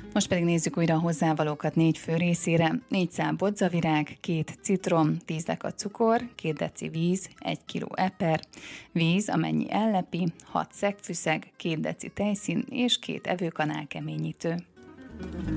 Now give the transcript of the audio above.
Most pedig nézzük újra a hozzávalókat 4 fő részére. 4 szál bodzavirág, 2 citrom, 10 deka cukor, 2 deci víz, 1 kg eper, víz, amennyi ellepi, 6 szegfűszeg, 2 deci tejszín és 2 evőkanál keményítő.